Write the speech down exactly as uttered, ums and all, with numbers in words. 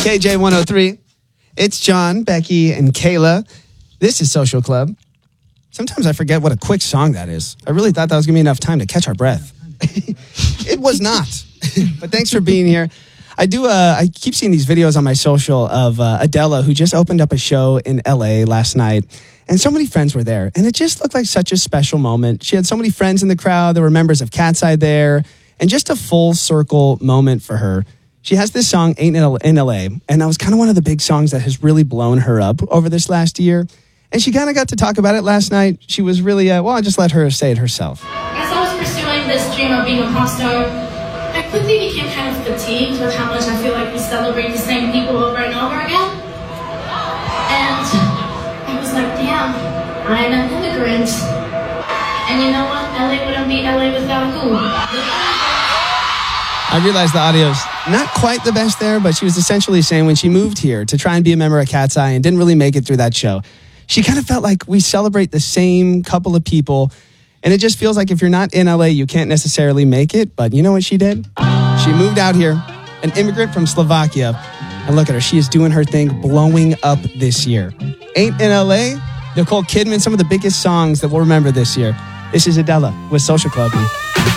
K J one oh three. It's John, Becky, and Kayla. This is Social Club. Sometimes I forget what a quick song that is. I really thought that was going to be enough time to catch our breath. It was not. But thanks for being here. I do. Uh, I keep seeing these videos on my social of uh, Adela, who just opened up a show in L A last night. And so many friends were there. And it just looked like such a special moment. She had so many friends in the crowd. There were members of Cat's Eye there. And just a full circle moment for her. She has this song, Ain't in L A. And that was kind of one of the big songs that has really blown her up over this last year. And she kind of got to talk about it last night. She was really, uh, well, I'll just let her say it herself. As I was pursuing this dream of being a pop star, I quickly became kind of fatigued with how much I feel like we celebrate the same people over and over again. And I was like, damn, I'm an immigrant. And you know what? L A wouldn't be L A without who? I realized the audio's not quite the best there, but she was essentially saying when she moved here to try and be a member of Cat's Eye and didn't really make it through that show, she kind of felt like we celebrate the same couple of people. And it just feels like if you're not in L A, you can't necessarily make it. But you know what she did? She moved out here, an immigrant from Slovakia. And look at her. She is doing her thing, blowing up this year. Ain't in L A, Nicole Kidman, some of the biggest songs that we'll remember this year. This is Adela with Social Club.